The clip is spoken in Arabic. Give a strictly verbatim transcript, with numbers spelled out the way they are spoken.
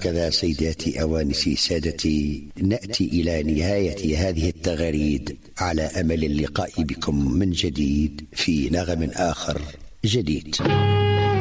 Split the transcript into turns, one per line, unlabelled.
وهكذا سيداتي أوانسي سادتي نأتي إلى نهاية هذه التغاريد على أمل اللقاء بكم من جديد في نغم آخر جديد.